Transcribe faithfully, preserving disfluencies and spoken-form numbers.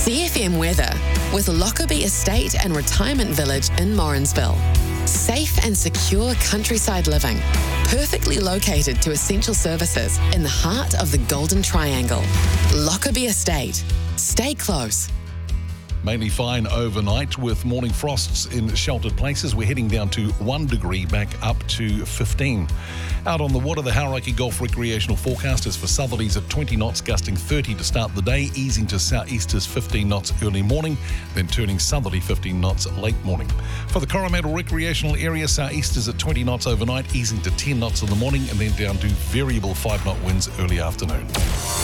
C F M weather with Lockerbie Estate and Retirement Village in Morrinsville. Safe and secure countryside living, perfectly located to essential services in the heart of the Golden Triangle. Lockerbie Estate. Stay close. Mainly fine overnight with morning frosts in sheltered places. We're heading down to one degree back up to fifteen. Out on the water, the Hauraki Golf recreational forecast is for southerlies at twenty knots, gusting thirty to start the day, easing to southeasters fifteen knots early morning, then turning southerly fifteen knots late morning. For the Coromandel recreational area, southeasters at twenty knots overnight, easing to ten knots in the morning, and then down to variable five knot winds early afternoon.